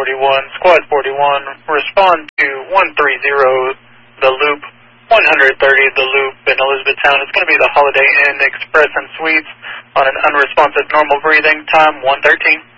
Squad 41, respond to 130 The Loop, 130 The Loop in Elizabethtown. It's going to be the Holiday Inn Express and Suites on an unresponsive normal breathing, time 113.